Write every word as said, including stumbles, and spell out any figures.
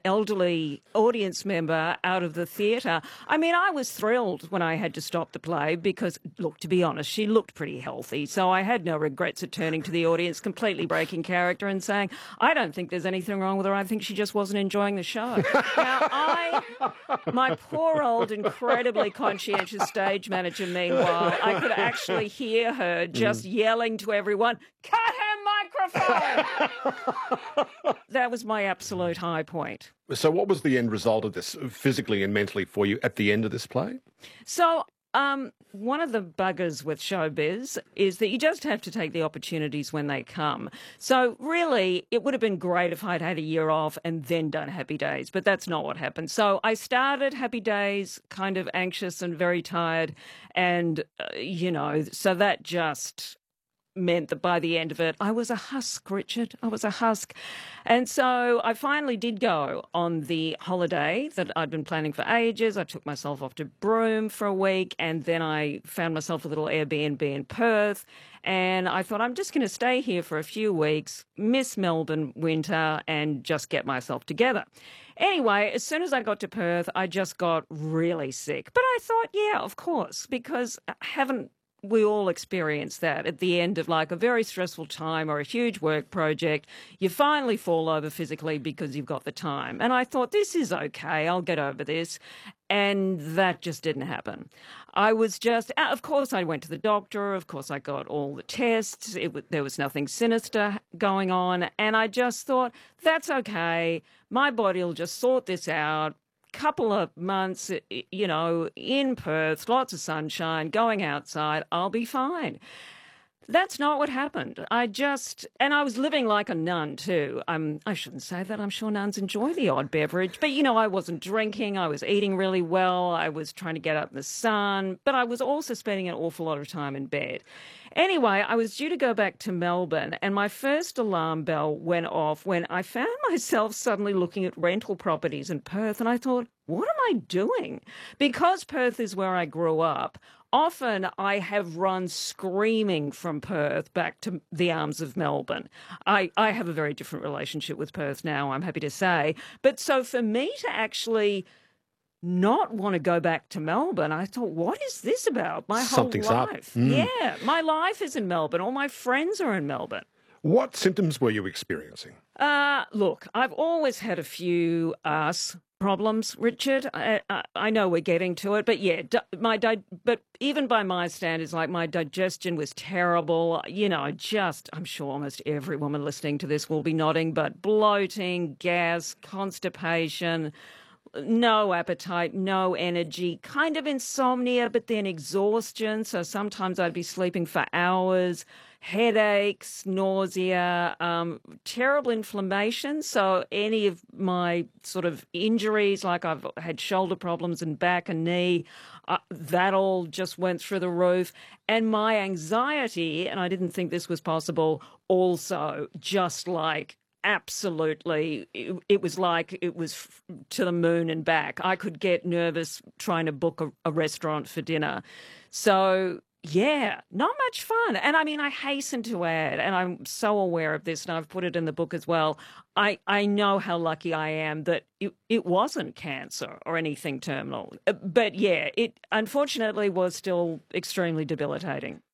elderly audience member out of the theatre. I mean, I was thrilled when I had to stop the play because, look, to be honest, she looked pretty healthy. So I had no regrets at turning to the audience, completely breaking character and saying, I don't think there's anything wrong with her. I think she just wasn't enjoying the show. Now, I, my poor old, incredibly conscientious stage manager, meanwhile, I could actually hear her just mm. yelling to everyone, cut her microphone! That was my absolute high point. So what was the end result of this, physically and mentally, for you at the end of this play? So um, one of the buggers with showbiz is that you just have to take the opportunities when they come. So really, it would have been great if I'd had a year off and then done Happy Days, but that's not what happened. So I started Happy Days kind of anxious and very tired, and, uh, you know, so that just meant that by the end of it, I was a husk, Richard. I was a husk. And so I finally did go on the holiday that I'd been planning for ages. I took myself off to Broome for a week, and then I found myself a little Airbnb in Perth. And I thought, I'm just going to stay here for a few weeks, miss Melbourne winter, and just get myself together. Anyway, as soon as I got to Perth, I just got really sick. But I thought, yeah, of course, because I haven't we all experience that at the end of like a very stressful time or a huge work project. You finally fall over physically because you've got the time. And I thought, this is okay, I'll get over this. And that just didn't happen. I was just, of course, I went to the doctor. Of course, I got all the tests. It, there was nothing sinister going on. And I just thought, that's okay. My body will just sort this out. Couple of months, you know, in Perth, lots of sunshine, going outside, I'll be fine. That's not what happened. I just, and I was living like a nun too. Um, I shouldn't say that. I'm sure nuns enjoy the odd beverage. But, you know, I wasn't drinking. I was eating really well. I was trying to get up in the sun. But I was also spending an awful lot of time in bed. Anyway, I was due to go back to Melbourne, and my first alarm bell went off when I found myself suddenly looking at rental properties in Perth, and I thought, what am I doing? Because Perth is where I grew up, often I have run screaming from Perth back to the arms of Melbourne. I, I have a very different relationship with Perth now, I'm happy to say. But so for me to actually not want to go back to Melbourne, I thought, what is this about? My Something's whole up. life. Mm. Yeah, my life is in Melbourne. All my friends are in Melbourne. What symptoms were you experiencing? Uh, look, I've always had a few arse problems, Richard. I, I, I know we're getting to it, but yeah, di- my di- but even by my standards, like my digestion was terrible. You know, just, I'm sure almost every woman listening to this will be nodding, but bloating, gas, constipation, no appetite, no energy, kind of insomnia, but then exhaustion. So sometimes I'd be sleeping for hours, headaches, nausea, um, terrible inflammation. So any of my sort of injuries, like I've had shoulder problems and back and knee, uh, that all just went through the roof. And my anxiety, and I didn't think this was possible, also just like absolutely, it, it was like it was f- to the moon and back. I could get nervous trying to book a, a restaurant for dinner. So, yeah, not much fun. And I mean, I hasten to add, and I'm so aware of this, and I've put it in the book as well, I, I know how lucky I am that it, it wasn't cancer or anything terminal. But yeah, it unfortunately was still extremely debilitating.